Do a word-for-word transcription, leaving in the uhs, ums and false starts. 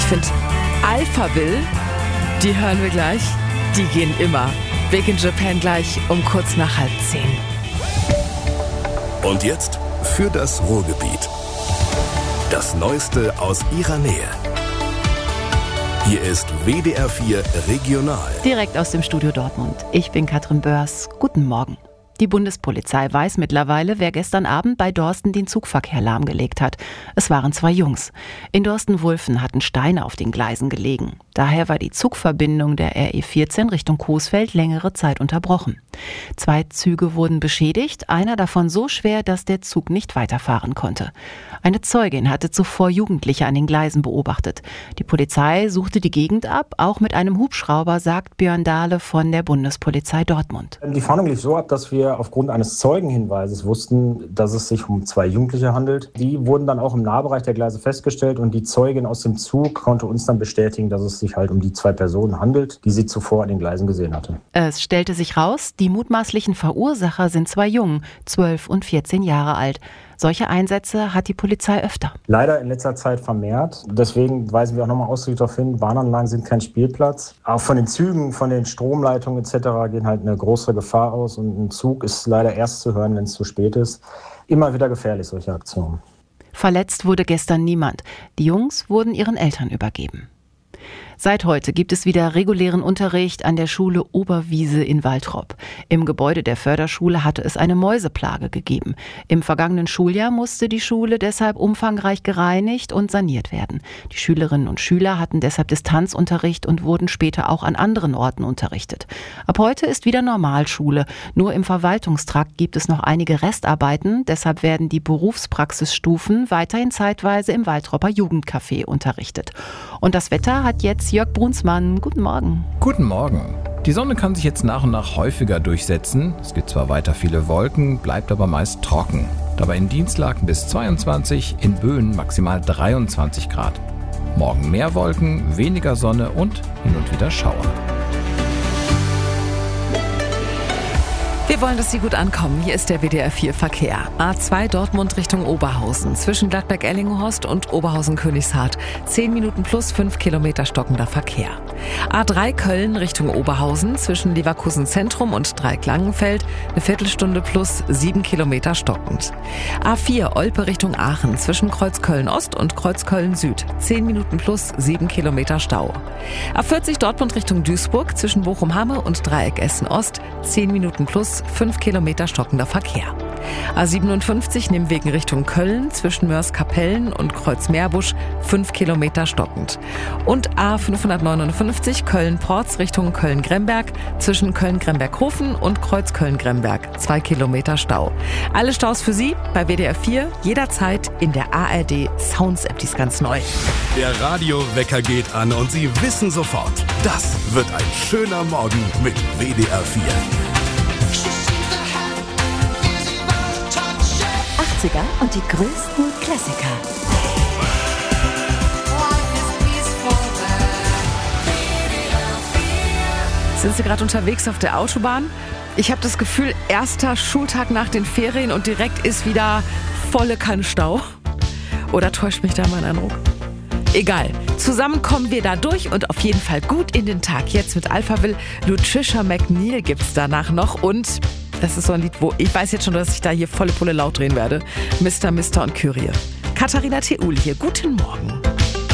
finde, Alphaville, die hören wir gleich, die gehen immer. Big in Japan gleich um kurz nach halb zehn. Und jetzt für das Ruhrgebiet. Das Neueste aus ihrer Nähe. Hier ist W D R vier Regional. Direkt aus dem Studio Dortmund. Ich bin Katrin Börs. Guten Morgen. Die Bundespolizei weiß mittlerweile, wer gestern Abend bei Dorsten den Zugverkehr lahmgelegt hat. Es waren zwei Jungs. In Dorsten-Wulfen hatten Steine auf den Gleisen gelegen. Daher war die Zugverbindung der R E vierzehn Richtung Coesfeld längere Zeit unterbrochen. Zwei Züge wurden beschädigt, einer davon so schwer, dass der Zug nicht weiterfahren konnte. Eine Zeugin hatte zuvor Jugendliche an den Gleisen beobachtet. Die Polizei suchte die Gegend ab, auch mit einem Hubschrauber, sagt Björn Dahle von der Bundespolizei Dortmund. Die Fahndung lief so ab, dass wir aufgrund eines Zeugenhinweises wussten, dass es sich um zwei Jugendliche handelt. Die wurden dann auch im Nahbereich der Gleise festgestellt und die Zeugin aus dem Zug konnte uns dann bestätigen, dass es sich halt um die zwei Personen handelt, die sie zuvor an den Gleisen gesehen hatte. Es stellte sich raus, die mutmaßlichen Verursacher sind zwei Jungen, zwölf und vierzehn Jahre alt. Solche Einsätze hat die Polizei öfter. Leider in letzter Zeit vermehrt. Deswegen weisen wir auch nochmal ausdrücklich darauf hin, Warnanlagen sind kein Spielplatz. Auch von den Zügen, von den Stromleitungen et cetera gehen halt eine größere Gefahr aus. Und ein Zug ist leider erst zu hören, wenn es zu spät ist. Immer wieder gefährlich, solche Aktionen. Verletzt wurde gestern niemand. Die Jungs wurden ihren Eltern übergeben. Seit heute gibt es wieder regulären Unterricht an der Schule Oberwiese in Waltrop. Im Gebäude der Förderschule hatte es eine Mäuseplage gegeben. Im vergangenen Schuljahr musste die Schule deshalb umfangreich gereinigt und saniert werden. Die Schülerinnen und Schüler hatten deshalb Distanzunterricht und wurden später auch an anderen Orten unterrichtet. Ab heute ist wieder Normalschule. Nur im Verwaltungstrakt gibt es noch einige Restarbeiten. Deshalb werden die Berufspraxisstufen weiterhin zeitweise im Waltropper Jugendcafé unterrichtet. Und das Wetter hat jetzt Jörg Brunsmann. Guten Morgen. Guten Morgen. Die Sonne kann sich jetzt nach und nach häufiger durchsetzen. Es gibt zwar weiter viele Wolken, bleibt aber meist trocken. Dabei in Dienstlaken bis zweiundzwanzig, in Böen maximal dreiundzwanzig Grad. Morgen mehr Wolken, weniger Sonne und hin und wieder Schauer. Wir wollen, dass Sie gut ankommen. Hier ist der W D R vier Verkehr. A zwei Dortmund Richtung Oberhausen. Zwischen Gladbeck-Ellinghorst und Oberhausen-Königshardt. zehn Minuten plus fünf Kilometer stockender Verkehr. A drei Köln Richtung Oberhausen. Zwischen Leverkusen Zentrum und Dreieck-Langenfeld. Eine Viertelstunde plus sieben Kilometer stockend. A vier Olpe Richtung Aachen. Zwischen Kreuzköln Ost und Kreuzköln Süd. zehn Minuten plus sieben Kilometer Stau. A vierzig Dortmund Richtung Duisburg. Zwischen Bochum-Hamme und Dreieck Essen Ost. zehn Minuten plus fünf Kilometer stockender Verkehr. A siebenundfünfzig Nimwegen Richtung Köln zwischen Mörs-Kapellen und Kreuz-Meerbusch fünf Kilometer stockend. Und A fünfhundertneunundfünfzig Köln-Porz Richtung Köln-Gremberg zwischen Köln-Gremberg-Hofen und Kreuz-Köln-Gremberg zwei Kilometer Stau. Alle Staus für Sie bei W D R vier jederzeit in der A R D Sounds App, die ist ganz neu. Der Radiowecker geht an und Sie wissen sofort, das wird ein schöner Morgen mit W D R vier. achtziger und die größten Klassiker. Sind Sie gerade unterwegs auf der Autobahn? Ich habe das Gefühl, erster Schultag nach den Ferien und direkt ist wieder volle Kanne Stau. Oder täuscht mich da mein Eindruck? Egal, zusammen kommen wir da durch und auf jeden Fall gut in den Tag. Jetzt mit Alphaville, Lutricia McNeil gibt's danach noch und das ist so ein Lied, wo ich weiß jetzt schon, dass ich da hier volle Pulle laut drehen werde. Mister Mister und Kyrie. Katharina Theul hier, guten Morgen.